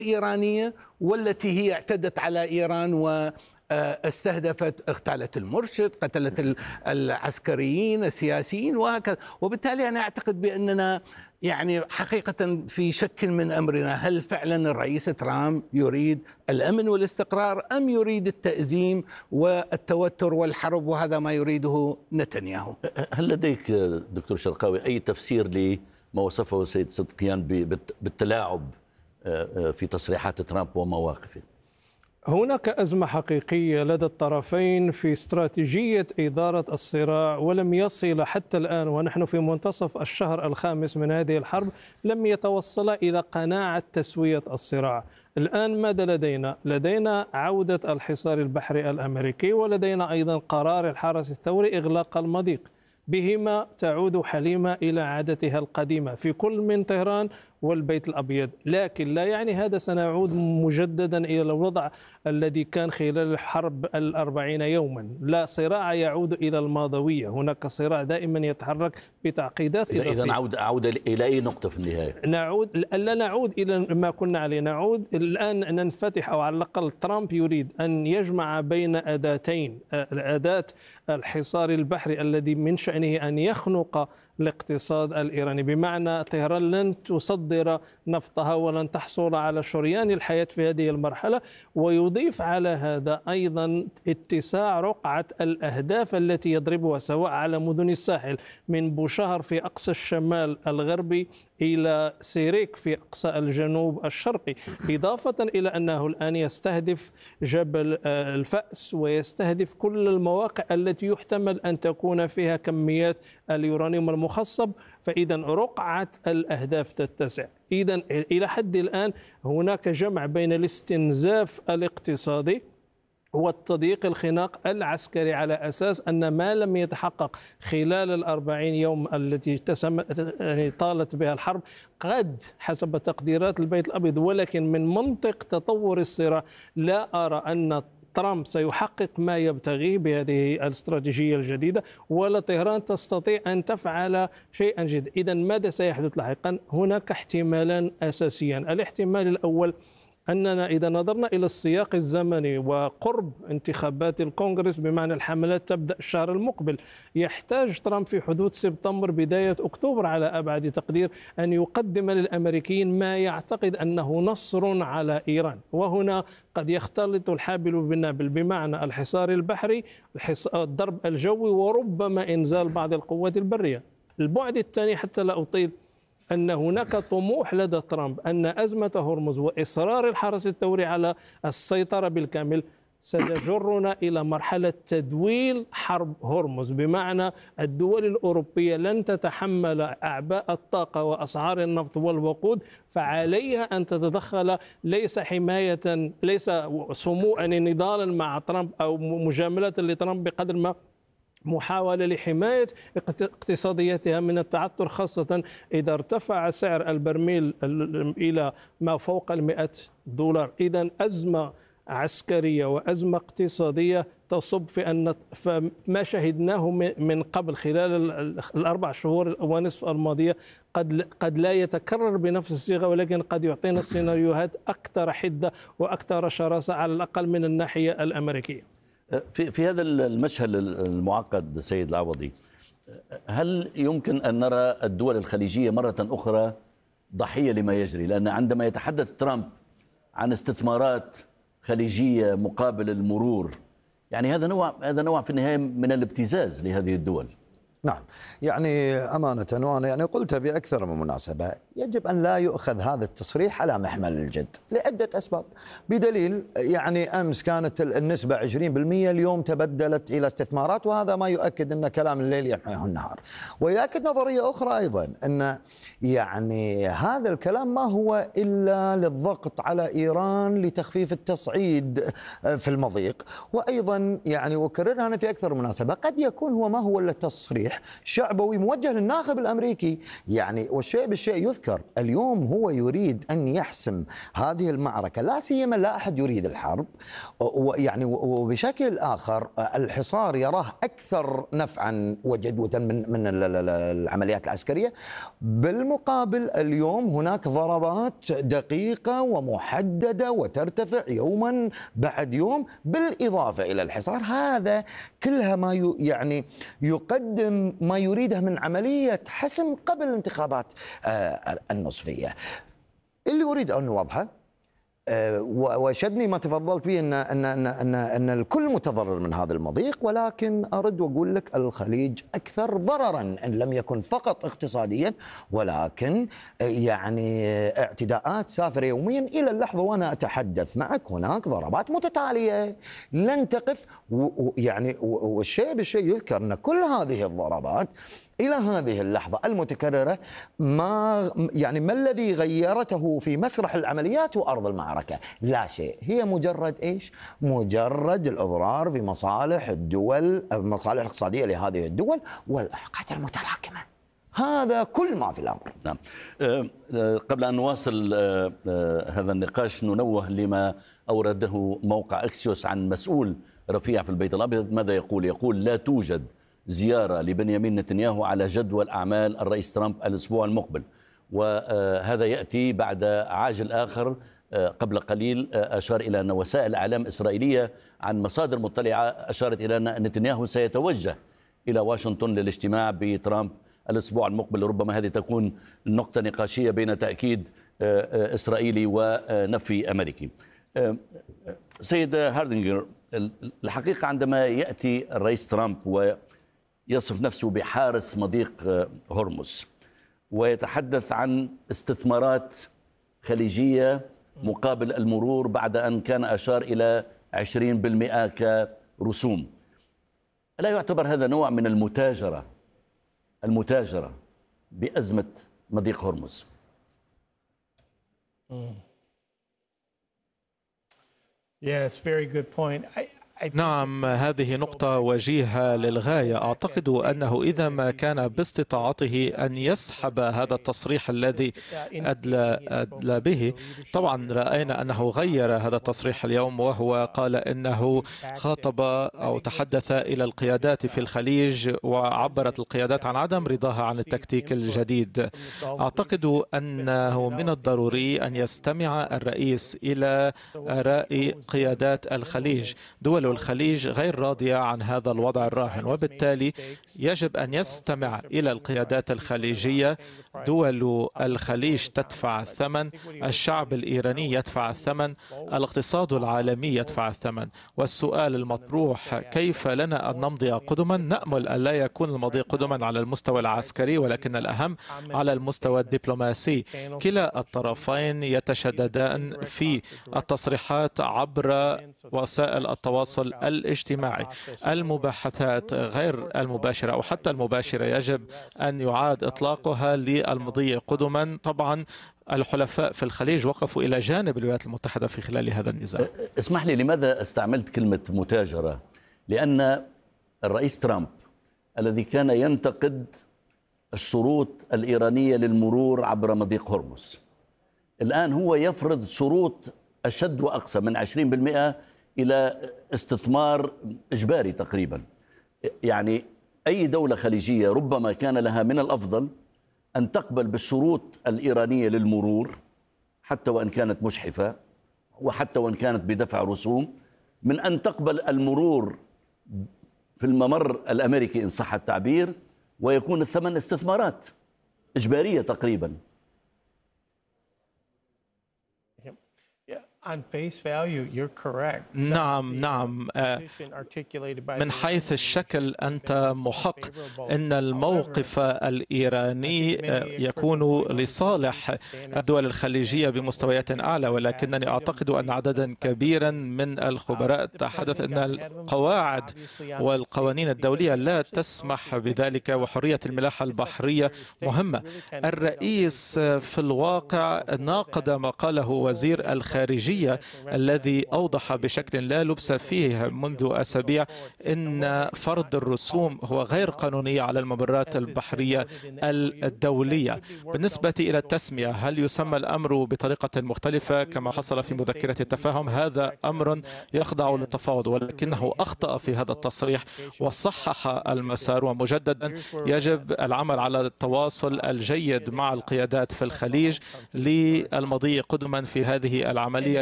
الإيرانية والتي هي اعتدت على إيران واستهدفت، اغتالت المرشد، قتلت العسكريين السياسيين وهكذا. وبالتالي أنا أعتقد بأننا يعني حقيقة في شك من أمرنا، هل فعلا الرئيس ترامب يريد الأمن والاستقرار أم يريد التأزيم والتوتر والحرب، وهذا ما يريده نتنياهو؟ هل لديك دكتور شرقاوي أي تفسير لما وصفه السيد صدقيان بالتلاعب في تصريحات ترامب ومواقفه؟ هناك أزمة حقيقية لدى الطرفين في استراتيجية إدارة الصراع، ولم يصل حتى الآن ونحن في منتصف الشهر الخامس من هذه الحرب لم يتوصل إلى قناعة تسوية الصراع. الآن ماذا لدينا؟ لدينا عودة الحصار البحري الأمريكي، ولدينا أيضا قرار الحرس الثوري إغلاق المضيق، بهما تعود حليمة إلى عادتها القديمة في كل من طهران والبيت الأبيض. لكن لا يعني هذا سنعود مجددا إلى الوضع الذي كان خلال الحرب 40 يوما. لا صراع يعود إلى الماضوية، هناك صراع دائما يتحرك بتعقيدات إضافية. إذن عودة إلى أي نقطة في النهاية؟ لا نعود إلى ما كنا عليه، نعود الآن ننفتح، أو على الأقل ترامب يريد أن يجمع بين أداتين: الأداة الحصار البحري الذي من شأنه أن يخنق الاقتصاد الإيراني، بمعنى طهران لن تصدر نفطها ولن تحصل على شريان الحياة في هذه المرحلة، ويضيف على هذا أيضا اتساع رقعة الأهداف التي يضربها سواء على مدن الساحل من بوشهر في أقصى الشمال الغربي إلى سيريك في أقصى الجنوب الشرقي، إضافة إلى أنه الآن يستهدف جبل الفأس ويستهدف كل المواقع التي يحتمل أن تكون فيها كميات اليورانيوم المخصب. فإذا رقعة الأهداف تتسع. إذا إلى حد الآن هناك جمع بين الاستنزاف الاقتصادي والتضييق الخناق العسكري، على أساس أن ما لم يتحقق خلال 40 يوم التي طالت بها الحرب قد حسب تقديرات البيت الأبيض، ولكن من منطق تطور الصراع لا أرى أن ترامب سيحقق ما يبتغيه بهذه الاستراتيجية الجديدة، ولا طهران تستطيع أن تفعل شيئا جديدا. إذا ماذا سيحدث لاحقا؟ هناك احتمالان أساسيان. الاحتمال الأول أننا إذا نظرنا إلى السياق الزمني وقرب انتخابات الكونغرس، بمعنى الحملات تبدأ الشهر المقبل، يحتاج ترامب في حدود سبتمبر بداية أكتوبر على أبعد تقدير أن يقدم للأمريكيين ما يعتقد أنه نصر على إيران. وهنا قد يختلط الحابل بالنابل، بمعنى الحصار البحري، الضرب الجوي، وربما إنزال بعض القوات البرية. البعد الثاني حتى لا أطيل، أن هناك طموح لدى ترامب أن أزمة هرمز وإصرار الحرس الثوري على السيطرة بالكامل ستجرنا إلى مرحلة تدويل حرب هرمز، بمعنى الدول الأوروبية لن تتحمل أعباء الطاقة وأسعار النفط والوقود، فعليها أن تتدخل، ليس حماية، ليس سموءا نضالا مع ترامب أو مجاملة لترامب، بقدر ما محاولة لحماية اقتصاديتها من التعثر، خاصة إذا ارتفع سعر البرميل إلى ما فوق $100. إذا أزمة عسكرية وأزمة اقتصادية تصب في أن ما شهدناه من قبل خلال ال4 شهور ونصف الماضية قد لا يتكرر بنفس الصيغة، ولكن قد يعطينا سيناريوهات أكثر حدة وأكثر شراسة على الأقل من الناحية الأمريكية. في هذا المشهد المعقد سيد العوضي، هل يمكن أن نرى الدول الخليجية مرة أخرى ضحية لما يجري؟ لأن عندما يتحدث ترامب عن استثمارات خليجية مقابل المرور، يعني هذا نوع في النهاية من الابتزاز لهذه الدول. نعم، يعني أمانة، وأنا يعني قلتها بأكثر من مناسبة، يجب أن لا يؤخذ هذا التصريح على محمل الجد لعدة أسباب. بدليل يعني أمس كانت النسبة 20%، اليوم تبدلت إلى استثمارات، وهذا ما يؤكد أن كلام الليل يحميه النهار. ويؤكد نظرية أخرى أيضا، أن يعني هذا الكلام ما هو إلا للضغط على إيران لتخفيف التصعيد في المضيق. وأيضا يعني أكررها أنا في أكثر من مناسبة، قد يكون هو ما هو إلا تصريح تصريح شعبوي موجه للناخب الأمريكي يعني، والشيء بالشيء يذكر. اليوم هو يريد أن يحسم هذه المعركة، لا سيما لا أحد يريد الحرب يعني، وبشكل آخر الحصار يراه أكثر نفعا وجدوة من العمليات العسكرية. بالمقابل اليوم هناك ضربات دقيقة ومحددة وترتفع يوما بعد يوم، بالإضافة إلى الحصار. هذا كلها ما يعني يقدم ما يريده من عملية حسم قبل الانتخابات النصفية. اللي أريد أن نوضحه وشدني ما تفضلت فيه أن الكل متضرر من هذا المضيق، ولكن أرد وأقول لك الخليج أكثر ضررا إن لم يكن فقط اقتصاديا، ولكن يعني اعتداءات سافرة يوميا إلى اللحظة وأنا أتحدث معك. هناك ضربات متتالية لن تقف يعني، والشيء بالشيء يذكر أن كل هذه الضربات إلى هذه اللحظة المتكررة ما الذي غيرته في مسرح العمليات وأرض المعركة؟ لا شيء. هي مجرد إيش؟ مجرد الإضرار في مصالح الدول، المصالح الاقتصادية لهذه الدول والإحقاقات المتراكمة. هذا كل ما في الأمر. نعم. قبل أن نواصل هذا النقاش ننوه لما أورده موقع أكسيوس عن مسؤول رفيع في البيت الأبيض. ماذا يقول؟ يقول لا توجد زيارة لبنيامين نتنياهو على جدول أعمال الرئيس ترامب الأسبوع المقبل، وهذا يأتي بعد عاجل آخر قبل قليل أشار إلى أن وسائل الإعلام الإسرائيلية عن مصادر مطلعة أشارت إلى أن نتنياهو سيتوجه إلى واشنطن للاجتماع بترامب الأسبوع المقبل. ربما هذه تكون نقطة نقاشية بين تأكيد إسرائيلي ونفي أمريكي. سيد هاردنجر، الحقيقة عندما يأتي الرئيس ترامب ويصف نفسه بحارس مضيق هرمز ويتحدث عن استثمارات خليجية مقابل المرور بعد أن كان أشار إلى 20% كرسوم، ألا يعتبر هذا نوع من المتاجرة بأزمة مضيق هرمز؟ Yes, very good point. نعم، هذه نقطة وجيهة للغاية. أعتقد أنه إذا ما كان باستطاعته أن يسحب هذا التصريح الذي أدلى به، طبعا رأينا أنه غير هذا التصريح اليوم، وهو قال أنه خاطب أو تحدث إلى القيادات في الخليج، وعبرت القيادات عن عدم رضاها عن التكتيك الجديد. أعتقد أنه من الضروري أن يستمع الرئيس إلى آراء قيادات الخليج. دول الخليج غير راضية عن هذا الوضع الراهن، وبالتالي يجب أن يستمع إلى القيادات الخليجية. دول الخليج تدفع الثمن، الشعب الإيراني يدفع الثمن، الاقتصاد العالمي يدفع الثمن. والسؤال المطروح كيف لنا أن نمضي قدما؟ نأمل أن لا يكون المضي قدما على المستوى العسكري، ولكن الأهم على المستوى الدبلوماسي. كلا الطرفين يتشددان في التصريحات عبر وسائل التواصل الاجتماعي. المباحثات غير المباشرة أو حتى المباشرة يجب أن يعاد إطلاقها للمضي قدما. طبعا الحلفاء في الخليج وقفوا إلى جانب الولايات المتحدة في خلال هذا النزاع. اسمح لي، لماذا استعملت كلمة متاجرة؟ لأن الرئيس ترامب الذي كان ينتقد الشروط الإيرانية للمرور عبر مضيق هرمز، الآن هو يفرض شروط أشد وأقصى من 20% إلى استثمار إجباري تقريبا. يعني أي دولة خليجية ربما كان لها من الأفضل أن تقبل بالشروط الإيرانية للمرور حتى وإن كانت مجحفة وحتى وإن كانت بدفع رسوم، من أن تقبل المرور في الممر الأمريكي إن صح التعبير، ويكون الثمن استثمارات إجبارية تقريبا. نعم، من حيث الشكل أنت محق. إن الموقف الإيراني يكون لصالح الدول الخليجية بمستويات أعلى، ولكنني أعتقد أن عددا كبيرا من الخبراء تحدث أن القواعد والقوانين الدولية لا تسمح بذلك، وحرية الملاحة البحرية مهمة. الرئيس في الواقع ناقض ما قاله وزير الخارجية الخارجية الذي أوضح بشكل لا لبس فيه منذ أسابيع أن فرض الرسوم هو غير قانوني على الممرات البحرية الدولية. بالنسبة إلى التسمية، هل يسمى الأمر بطريقة مختلفة كما حصل في مذكرة التفاهم؟ هذا أمر يخضع للتفاوض، ولكنه أخطأ في هذا التصريح وصحح المسار. ومجددا يجب العمل على التواصل الجيد مع القيادات في الخليج للمضي قدما في هذه العملية